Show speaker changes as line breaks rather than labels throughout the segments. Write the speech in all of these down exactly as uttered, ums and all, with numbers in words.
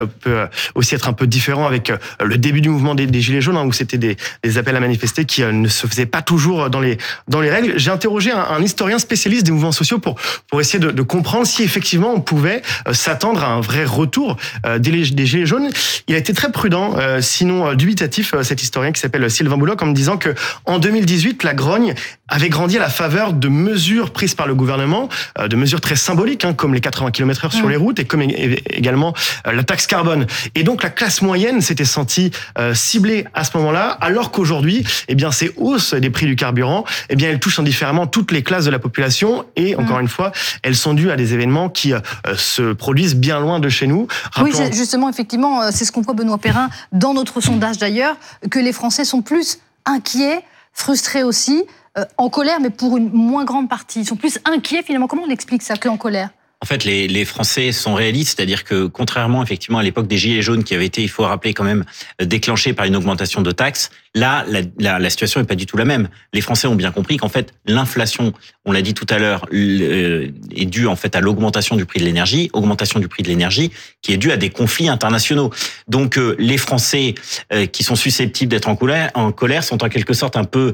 peut aussi être un peu différent avec le début du mouvement des, des Gilets jaunes, hein, où c'était des, des appels à manifester qui ne se faisaient pas toujours dans les, dans les règles. J'ai interrogé un, un historien spécialiste des mouvements sociaux pour, pour essayer de, de comprendre si effectivement on pouvait s'attendre à un vrai retour des, des Gilets jaunes. Il a été très prudent, sinon dubitatif, cet historien qui s'appelle Sylvain Bouloc, en me disant que en deux mille dix-huit, la grogne avait grandi à la faveur de mesures prises par le gouvernement, de mesures très symboliques, hein, comme les quatre-vingts kilomètres heure sur les routes et comme également la taxe carbone. Et donc la classe moyenne s'était sentie euh, ciblée à ce moment-là, alors qu'aujourd'hui, eh bien ces hausses des prix du carburant, eh bien elles touchent indifféremment toutes les classes de la population et encore mmh. une fois, elles sont dues à des événements qui euh, se produisent bien loin de chez nous.
Rappelons... Oui, justement, effectivement, c'est ce qu'on voit, Benoît Perrin, dans notre sondage d'ailleurs, que les Français sont plus inquiets, frustrés aussi, euh, en colère, mais pour une moins grande partie. Ils sont plus inquiets finalement. Comment on explique ça, qu'en colère ?
En fait, les, les Français sont réalistes, c'est-à-dire que contrairement effectivement à l'époque des Gilets jaunes qui avaient été, il faut rappeler quand même, déclenchés par une augmentation de taxes, là, la, la, la situation n'est pas du tout la même. Les Français ont bien compris qu'en fait, l'inflation, on l'a dit tout à l'heure, est due en fait à l'augmentation du prix de l'énergie, augmentation du prix de l'énergie qui est due à des conflits internationaux. Donc, euh, les Français euh, qui sont susceptibles d'être en colère, en colère sont en quelque sorte un peu,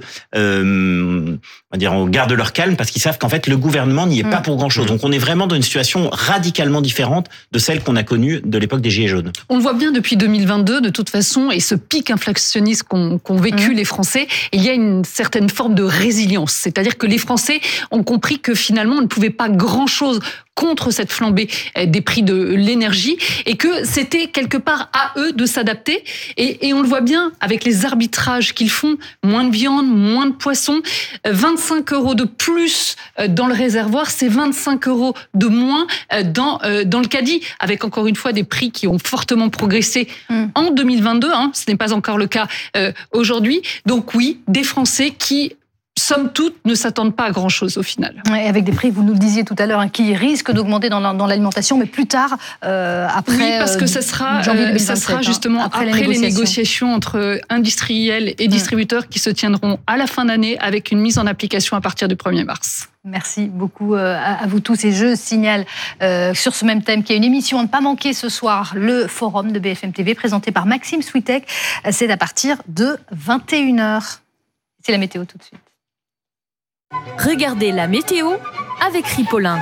euh, on va dire, on garde leur calme parce qu'ils savent qu'en fait, le gouvernement n'y est mmh. pas pour grand-chose. Donc, on est vraiment dans une situation radicalement différente de celle qu'on a connue de l'époque des Gilets jaunes.
On le voit bien depuis deux mille vingt-deux, de toute façon, et ce pic inflationniste qu'ont, qu'ont vécu mmh. les Français, il y a une certaine forme de résilience. C'est-à-dire que les Français ont compris que finalement, on ne pouvait pas grand-chose contre cette flambée des prix de l'énergie et que c'était quelque part à eux de s'adapter. Et, et on le voit bien avec les arbitrages qu'ils font, moins de viande, moins de poisson, vingt-cinq euros de plus dans le réservoir, c'est vingt-cinq euros de moins dans, dans le caddie, avec encore une fois des prix qui ont fortement progressé mmh. en deux mille vingt-deux, hein, ce n'est pas encore le cas euh, aujourd'hui. Donc oui, des Français qui somme toute, ne s'attendent pas à grand-chose au final.
Ouais, avec des prix, vous nous le disiez tout à l'heure, hein, qui risquent d'augmenter dans, dans l'alimentation, mais plus tard, euh, après...
Oui, parce que ça sera, euh, ça sera justement hein, après, après les, négociations. les négociations entre industriels et distributeurs mmh. qui se tiendront à la fin d'année avec une mise en application à partir du premier mars.
Merci beaucoup à vous tous. Et je signale euh, sur ce même thème qu'il y a une émission à ne pas manquer ce soir, le Forum de B F M T V, présenté par Maxime Switek. C'est à partir de vingt et une heures. C'est la météo tout de suite.
Regardez la météo avec Ripolin.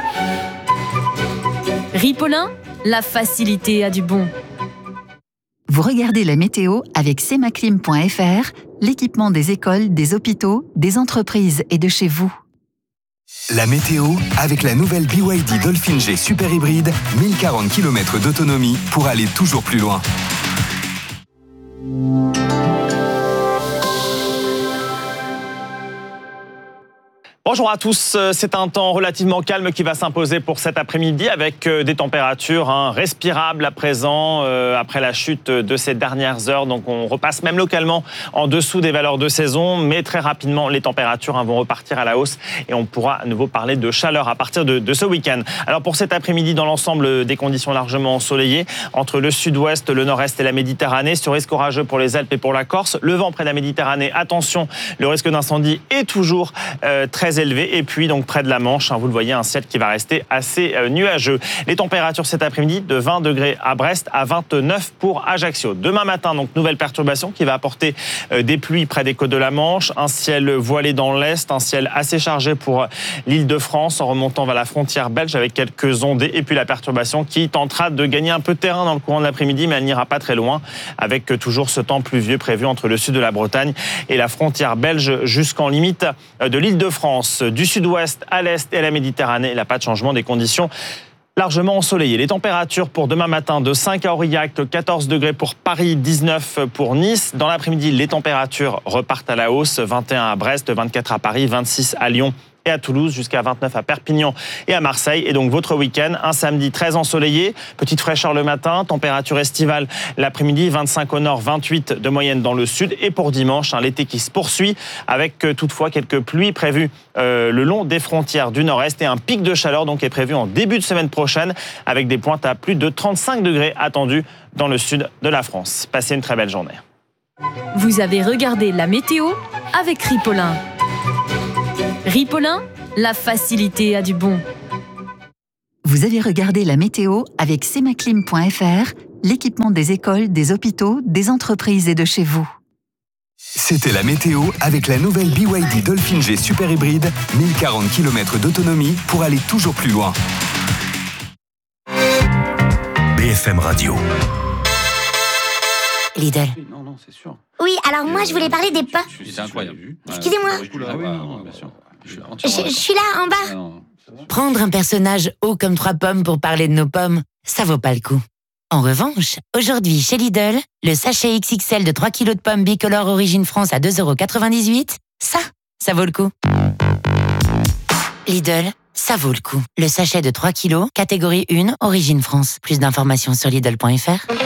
Ripolin, la facilité a du bon.
Vous regardez la météo avec semaclim point f r, l'équipement des écoles, des hôpitaux, des entreprises et de chez vous.
La météo avec la nouvelle B Y D Dolphin G Super Hybride, mille quarante kilomètres d'autonomie pour aller toujours plus loin.
Bonjour à tous, c'est un temps relativement calme qui va s'imposer pour cet après-midi avec des températures hein, respirables à présent euh, après la chute de ces dernières heures. Donc on repasse même localement en dessous des valeurs de saison, mais très rapidement les températures hein, vont repartir à la hausse et on pourra à nouveau parler de chaleur à partir de, de ce week-end. Alors pour cet après-midi, dans l'ensemble des conditions largement ensoleillées, entre le sud-ouest, le nord-est et la Méditerranée, sur risque orageux pour les Alpes et pour la Corse. Le vent près de la Méditerranée, attention, le risque d'incendie est toujours euh, très élevé. Et puis donc près de la Manche, hein, vous le voyez, un ciel qui va rester assez euh, nuageux. Les températures cet après-midi de vingt degrés à Brest, à vingt-neuf pour Ajaccio. Demain matin, donc nouvelle perturbation qui va apporter euh, des pluies près des côtes de la Manche, un ciel voilé dans l'est, un ciel assez chargé pour l'Île-de-France en remontant vers la frontière belge avec quelques ondées et puis la perturbation qui tentera de gagner un peu de terrain dans le courant de l'après-midi, mais elle n'ira pas très loin avec euh, toujours ce temps pluvieux prévu entre le sud de la Bretagne et la frontière belge jusqu'en limite de l'Île-de-France. Du sud-ouest à l'est et à la Méditerranée, il n'y a pas de changement des conditions largement ensoleillées. Les températures pour demain matin de cinq à Aurillac, quatorze degrés pour Paris, dix-neuf pour Nice. Dans l'après-midi, les températures repartent à la hausse, vingt et un à Brest, vingt-quatre à Paris, vingt-six à Lyon et à Toulouse, jusqu'à vingt-neuf à Perpignan et à Marseille. Et donc votre week-end, un samedi très ensoleillé, petite fraîcheur le matin, température estivale l'après-midi, vingt-cinq au nord, vingt-huit de moyenne dans le sud. Et pour dimanche, hein, l'été qui se poursuit, avec euh, toutefois quelques pluies prévues euh, le long des frontières du nord-est et un pic de chaleur donc est prévu en début de semaine prochaine, avec des pointes à plus de trente-cinq degrés attendus dans le sud de la France. Passez une très belle journée.
Vous avez regardé la météo avec Ripolin. Ripolin, la facilité a du bon.
Vous avez regardé la météo avec semaclim point f r, l'équipement des écoles, des hôpitaux, des entreprises et de chez vous.
C'était la météo avec la nouvelle B Y D Dolphin G Super Hybride, mille quarante kilomètres d'autonomie pour aller toujours plus loin.
B F M Radio.
Lidl.
Non, non, c'est sûr.
Oui, alors moi je voulais parler des pommes.
C'est incroyable.
Excusez-moi.
Ah oui, non, bien sûr.
Je, je suis là, en bas.
Prendre un personnage haut comme trois pommes pour parler de nos pommes, ça vaut pas le coup. En revanche, aujourd'hui chez Lidl, le sachet X X L de trois kilos de pommes bicolores Origine France à deux euros quatre-vingt-dix-huit, ça, ça vaut le coup. Lidl, ça vaut le coup. Le sachet de trois kilos, catégorie un, Origine France. Plus d'informations sur Lidl point F R.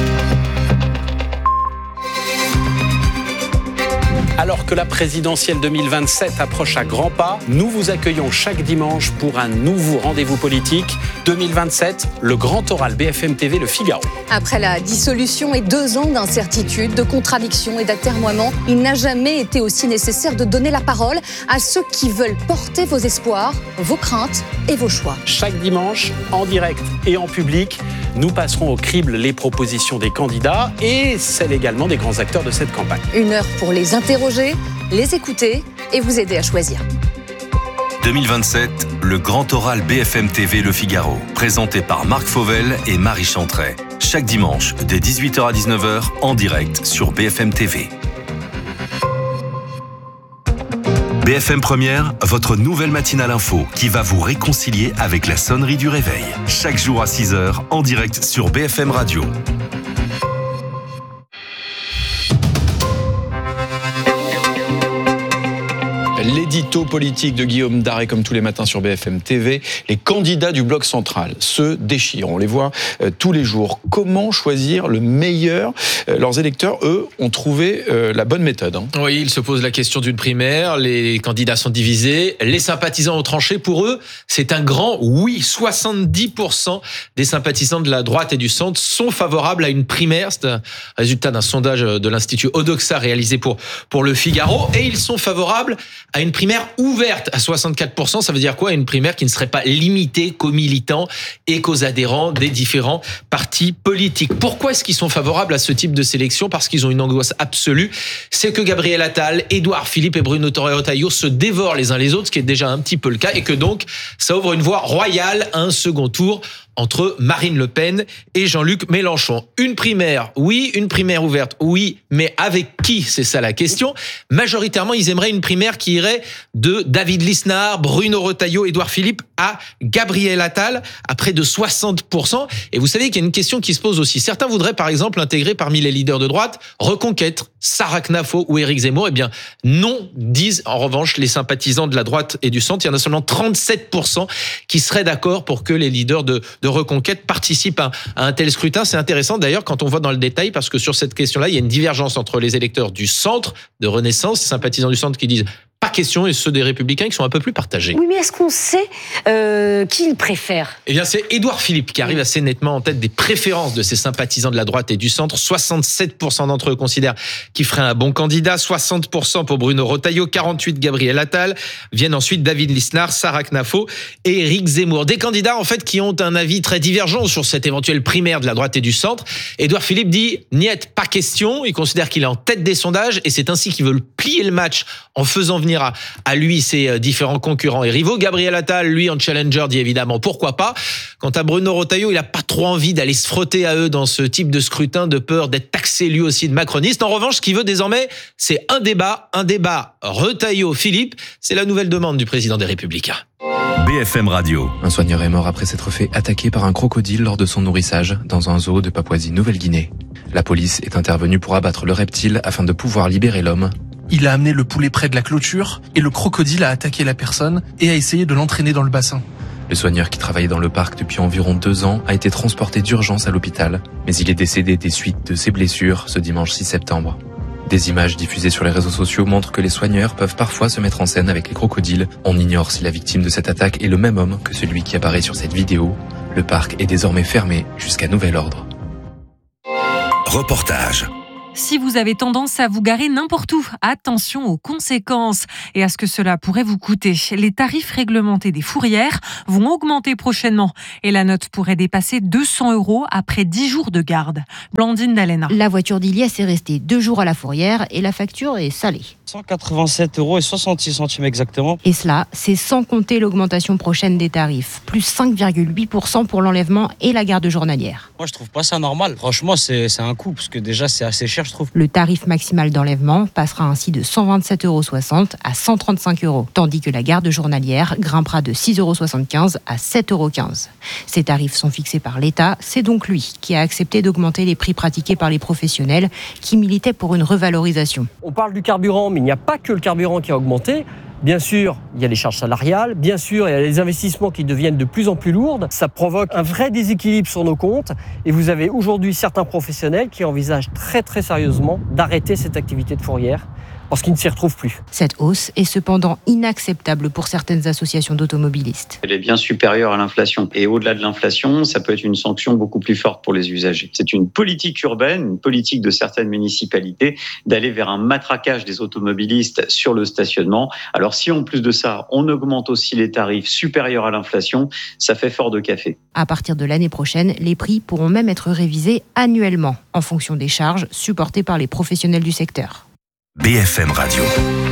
Alors que la présidentielle deux mille vingt-sept approche à grands pas, nous vous accueillons chaque dimanche pour un nouveau rendez-vous politique. deux mille vingt-sept, le grand oral B F M T V Le Figaro.
Après la dissolution et deux ans d'incertitude, de contradictions et d'atermoiements, il n'a jamais été aussi nécessaire de donner la parole à ceux qui veulent porter vos espoirs, vos craintes et vos choix.
Chaque dimanche, en direct et en public, nous passerons au crible les propositions des candidats et celles également des grands acteurs de cette campagne.
Une heure pour les interroger, les écouter et vous aider à choisir.
deux mille vingt-sept, le grand oral B F M T V Le Figaro, présenté par Marc Fauvel et Marie Chantret. Chaque dimanche, dès dix-huit heures à dix-neuf heures, en direct sur B F M T V. B F M Première, votre nouvelle matinale info qui va vous réconcilier avec la sonnerie du réveil. Chaque jour à six heures, en direct sur B F M Radio.
L'édito politique de Guillaume Daré, comme tous les matins sur B F M T V. Les candidats du bloc central se déchirent. On les voit euh, tous les jours. Comment choisir le meilleur ? euh, Leurs électeurs, eux, ont trouvé euh, la bonne méthode. Hein.
Oui, ils se posent la question d'une primaire. Les candidats sont divisés. Les sympathisants ont tranché. Pour eux, c'est un grand oui. soixante-dix pour cent des sympathisants de la droite et du centre sont favorables à une primaire. C'est un résultat d'un sondage de l'Institut Odoxa réalisé pour, pour Le Figaro. Et ils sont favorables à une primaire ouverte à soixante-quatre pour cent. Ça veut dire quoi ? Une primaire qui ne serait pas limitée qu'aux militants et qu'aux adhérents des différents partis politiques. Pourquoi est-ce qu'ils sont favorables à ce type de sélection ? Parce qu'ils ont une angoisse absolue. C'est que Gabriel Attal, Édouard Philippe et Bruno Retailleau se dévorent les uns les autres, ce qui est déjà un petit peu le cas, et que donc ça ouvre une voie royale à un second tour entre Marine Le Pen et Jean-Luc Mélenchon. Une primaire, oui, une primaire ouverte, oui, mais avec qui ? C'est ça la question. Majoritairement, ils aimeraient une primaire qui irait de David Lisnard, Bruno Retailleau, Édouard Philippe à Gabriel Attal, à près de soixante pour cent. Et vous savez qu'il y a une question qui se pose aussi. Certains voudraient, par exemple, intégrer parmi les leaders de droite Reconquête, Sarah Knafo ou Éric Zemmour. Eh bien, non, disent en revanche les sympathisants de la droite et du centre. Il y en a seulement trente-sept pour cent qui seraient d'accord pour que les leaders de, de Reconquête participent à, à un tel scrutin. C'est intéressant d'ailleurs quand on voit dans le détail, parce que sur cette question-là, il y a une divergence entre les électeurs du centre, de Renaissance, les sympathisants du centre qui disent pas question, et ceux des Républicains qui sont un peu plus partagés.
Oui, mais est-ce qu'on sait euh, qui ils préfèrent ?
Eh bien, c'est Édouard Philippe qui arrive assez nettement en tête des préférences de ces sympathisants de la droite et du centre. soixante-sept pour cent d'entre eux considèrent qu'il ferait un bon candidat, soixante pour cent pour Bruno Retailleau, quarante-huit pour cent Gabriel Attal. Viennent ensuite David Lisnard, Sarah Knafo et Éric Zemmour. Des candidats, en fait, qui ont un avis très divergent sur cette éventuelle primaire de la droite et du centre. Édouard Philippe dit « Niet, pas question ». Il considère qu'il est en tête des sondages et c'est ainsi qu'ils veulent plier le match en faisant venir à, à lui ses différents concurrents et rivaux. Gabriel Attal, lui, en challenger, dit évidemment pourquoi pas. Quant à Bruno Retailleau, il n'a pas trop envie d'aller se frotter à eux dans ce type de scrutin, de peur d'être taxé lui aussi de macroniste. En revanche, ce qu'il veut désormais, c'est un débat, un débat Retailleau-Philippe. C'est la nouvelle demande du président des Républicains.
B F M Radio.
Un soigneur est mort après s'être fait attaquer par un crocodile lors de son nourrissage dans un zoo de Papouasie-Nouvelle-Guinée. La police est intervenue pour abattre le reptile afin de pouvoir libérer l'homme.
Il a amené le poulet près de la clôture et le crocodile a attaqué la personne et a essayé de l'entraîner dans le bassin.
Le soigneur qui travaillait dans le parc depuis environ deux ans a été transporté d'urgence à l'hôpital, mais il est décédé des suites de ses blessures ce dimanche six septembre. Des images diffusées sur les réseaux sociaux montrent que les soigneurs peuvent parfois se mettre en scène avec les crocodiles. On ignore si la victime de cette attaque est le même homme que celui qui apparaît sur cette vidéo. Le parc est désormais fermé jusqu'à nouvel ordre.
Reportage.
Si vous avez tendance à vous garer n'importe où, attention aux conséquences et à ce que cela pourrait vous coûter. Les tarifs réglementés des fourrières vont augmenter prochainement et la note pourrait dépasser deux cents euros après dix jours de garde. Blandine Dalena.
La voiture d'Ilias est restée deux jours à la fourrière et la facture est salée.
cent quatre-vingt-sept euros et soixante-six centimes exactement.
Et cela, c'est sans compter l'augmentation prochaine des tarifs. Plus cinq virgule huit pour cent pour l'enlèvement et la garde journalière.
Moi, je trouve pas ça normal. Franchement, c'est, c'est un coup, parce que déjà, c'est assez cher, je trouve.
Le tarif maximal d'enlèvement passera ainsi de cent vingt-sept euros soixante à cent trente-cinq euros, tandis que la garde journalière grimpera de six euros soixante-quinze à sept euros quinze. Ces tarifs sont fixés par l'État, c'est donc lui qui a accepté d'augmenter les prix pratiqués par les professionnels qui militaient pour une revalorisation.
On parle du carburant, mais il n'y a pas que le carburant qui a augmenté. Bien sûr, il y a les charges salariales, bien sûr, il y a les investissements qui deviennent de plus en plus lourds. Ça provoque un vrai déséquilibre sur nos comptes et vous avez aujourd'hui certains professionnels qui envisagent très très sérieusement d'arrêter cette activité de fourrière parce qu'ils ne s'y retrouvent plus.
Cette hausse est cependant inacceptable pour certaines associations d'automobilistes.
Elle est bien supérieure à l'inflation. Et au-delà de l'inflation, ça peut être une sanction beaucoup plus forte pour les usagers. C'est une politique urbaine, une politique de certaines municipalités d'aller vers un matraquage des automobilistes sur le stationnement. Alors si en plus de ça, on augmente aussi les tarifs supérieurs à l'inflation, ça fait fort de café.
À partir de l'année prochaine, les prix pourront même être révisés annuellement en fonction des charges supportées par les professionnels du secteur.
B F M Radio.